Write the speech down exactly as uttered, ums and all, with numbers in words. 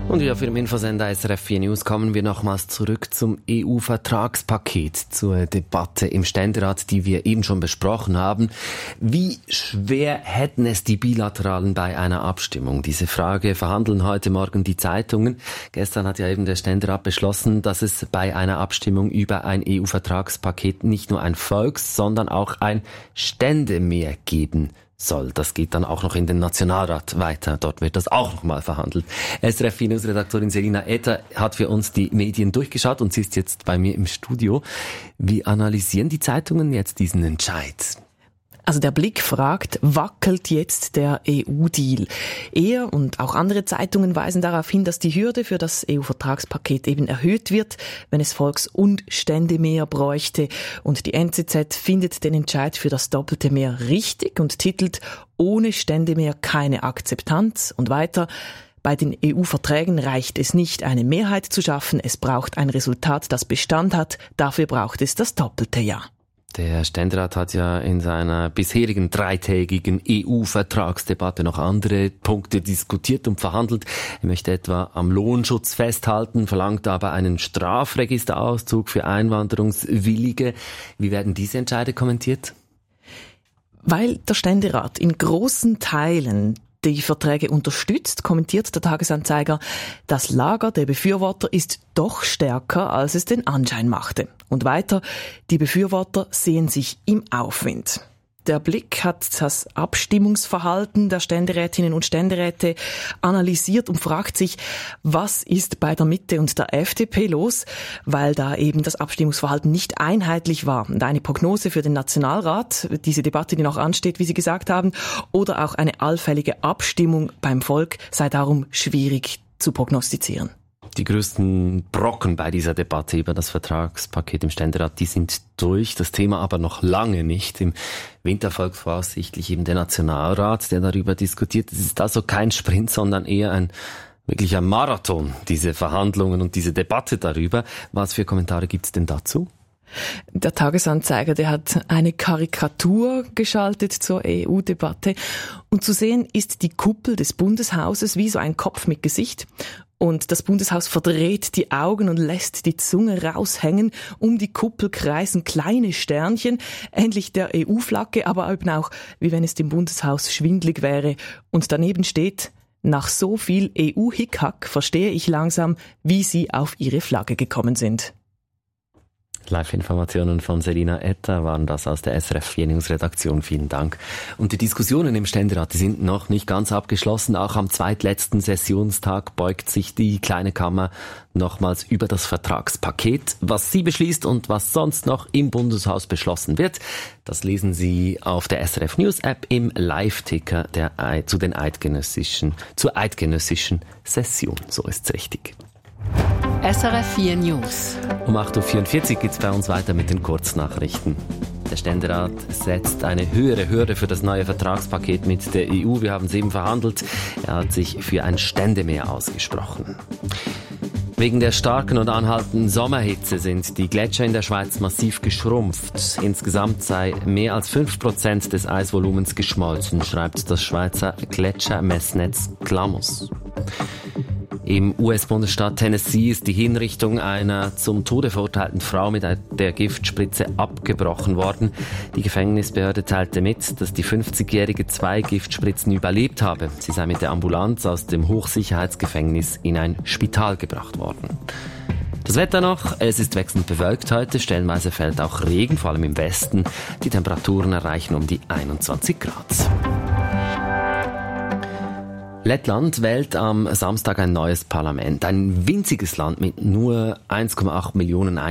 Und wieder für den Infosender S R F vier News kommen wir nochmals zurück zum E U-Vertragspaket, zur Debatte im Ständerat, die wir eben schon besprochen haben. Wie schwer hätten es die Bilateralen bei einer Abstimmung? Diese Frage verhandeln heute Morgen die Zeitungen. Gestern hat ja eben der Ständerat beschlossen, dass es bei einer Abstimmung über ein E U-Vertragspaket nicht nur ein Volks-, sondern auch ein Ständemehr geben soll. Das geht dann auch noch in den Nationalrat weiter. Dort wird das auch noch mal verhandelt. S R F vier News-Redaktorin Selina Etter hat für uns die Medien durchgeschaut und sie ist jetzt bei mir im Studio. Wie analysieren die Zeitungen jetzt diesen Entscheid? Also der Blick fragt, wackelt jetzt der E U-Deal? Er und auch andere Zeitungen weisen darauf hin, dass die Hürde für das E U-Vertragspaket eben erhöht wird, wenn es Volks- und Ständemehr bräuchte. Und die N Z Z findet den Entscheid für das doppelte Mehr richtig und titelt, ohne Ständemehr keine Akzeptanz. Und weiter, bei den E U-Verträgen reicht es nicht, eine Mehrheit zu schaffen. Es braucht ein Resultat, das Bestand hat. Dafür braucht es das doppelte Ja. Der Ständerat hat ja in seiner bisherigen dreitägigen E U-Vertragsdebatte noch andere Punkte diskutiert und verhandelt. Er möchte etwa am Lohnschutz festhalten, verlangt aber einen Strafregisterauszug für Einwanderungswillige. Wie werden diese Entscheide kommentiert? Weil der Ständerat in großen Teilen die Verträge unterstützt, kommentiert der Tagesanzeiger, das Lager der Befürworter ist doch stärker, als es den Anschein machte. Und weiter, die Befürworter sehen sich im Aufwind. Der Blick hat das Abstimmungsverhalten der Ständerätinnen und Ständeräte analysiert und fragt sich, was ist bei der Mitte und der F D P los, weil da eben das Abstimmungsverhalten nicht einheitlich war. Und eine Prognose für den Nationalrat, diese Debatte, die noch ansteht, wie Sie gesagt haben, oder auch eine allfällige Abstimmung beim Volk sei darum schwierig zu prognostizieren. Die größten Brocken bei dieser Debatte über das Vertragspaket im Ständerat, die sind durch. Das Thema aber noch lange nicht. Im Winter folgt voraussichtlich eben der Nationalrat, der darüber diskutiert. Es ist also kein Sprint, sondern eher ein wirklicher Marathon, diese Verhandlungen und diese Debatte darüber. Was für Kommentare gibt es denn dazu? Der Tagesanzeiger, der hat eine Karikatur geschaltet zur E U-Debatte. Und zu sehen ist die Kuppel des Bundeshauses wie so ein Kopf mit Gesicht. Und das Bundeshaus verdreht die Augen und lässt die Zunge raushängen. Um die Kuppel kreisen kleine Sternchen, ähnlich der E U-Flagge, aber eben auch, wie wenn es dem Bundeshaus schwindlig wäre. Und daneben steht, nach so viel E U-Hickhack verstehe ich langsam, wie Sie auf Ihre Flagge gekommen sind. Live-Informationen von Selina Etter waren das aus der S R F vier News-Redaktion. Vielen Dank. Und die Diskussionen im Ständerat, die sind noch nicht ganz abgeschlossen. Auch am zweitletzten Sessionstag beugt sich die kleine Kammer nochmals über das Vertragspaket. Was sie beschließt und was sonst noch im Bundeshaus beschlossen wird, das lesen Sie auf der S R F News-App im Live-Ticker der zu den eidgenössischen, zur eidgenössischen Session. So ist's richtig. S R F vier News. Um acht Uhr vierundvierzig geht es bei uns weiter mit den Kurznachrichten. Der Ständerat setzt eine höhere Hürde für das neue Vertragspaket mit der E U. Wir haben es eben verhandelt. Er hat sich für ein Ständemehr ausgesprochen. Wegen der starken und anhaltenden Sommerhitze sind die Gletscher in der Schweiz massiv geschrumpft. Insgesamt sei mehr als fünf Prozent des Eisvolumens geschmolzen, schreibt das Schweizer Gletschermessnetz Glamus. Im U S-Bundesstaat Tennessee ist die Hinrichtung einer zum Tode verurteilten Frau mit der Giftspritze abgebrochen worden. Die Gefängnisbehörde teilte mit, dass die fünfzigjährige zwei Giftspritzen überlebt habe. Sie sei mit der Ambulanz aus dem Hochsicherheitsgefängnis in ein Spital gebracht worden. Das Wetter noch, es ist wechselnd bewölkt heute, stellenweise fällt auch Regen, vor allem im Westen. Die Temperaturen erreichen um die einundzwanzig Grad. Lettland wählt am Samstag ein neues Parlament. Ein winziges Land mit nur eins Komma acht Millionen